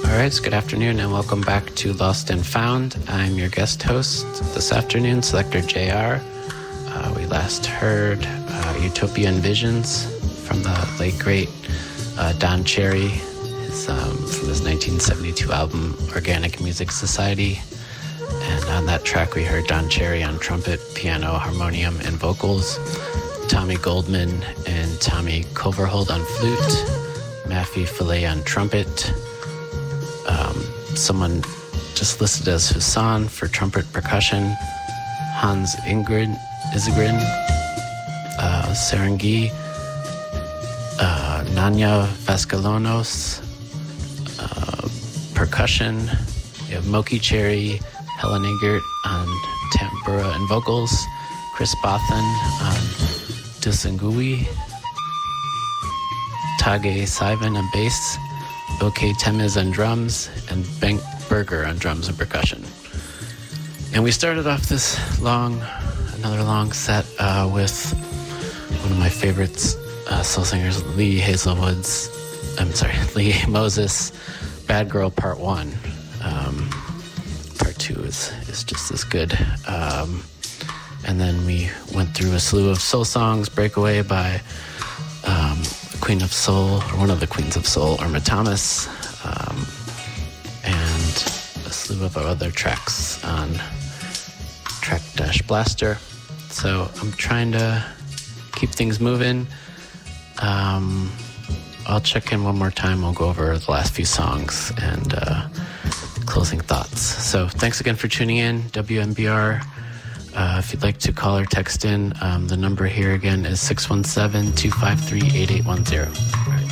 All right, good afternoon and welcome back to Lost and Found. I'm your guest host this afternoon, Selector JR. We last heard Utopian Visions from the late, great Don Cherry from his 1972 album, Organic Music Society. And on that track, we heard Don Cherry on trumpet, piano, harmonium, and vocals, Tommy Goldman and Tommy Coverhold on flute, Maffei Fillet on trumpet, someone just listed as Hassan for trumpet percussion, Hans Isgren, Sarangi, Nanya Vascalonos, percussion. We have Moki Cherry, Helen Ingert on tambura and vocals, Chris Bothan on Dusangui, Tage Sivan on bass, OK Temiz on drums, and Bengt Berger on drums and percussion. And we started off this another long set with one of my favorites, soul singers, Lee Moses, Bad Girl Part 1. Part 2 is just as good. And then we went through a slew of soul songs, Breakaway by Queen of Soul, or one of the Queens of Soul, Irma Thomas, and a slew of other tracks on Track-Blaster. So I'm trying to keep things moving. I'll check in one more time. We'll go over the last few songs and closing thoughts. So thanks again for tuning in, WMBR. If you'd like to call or text in, the number here again is 617-253-8810.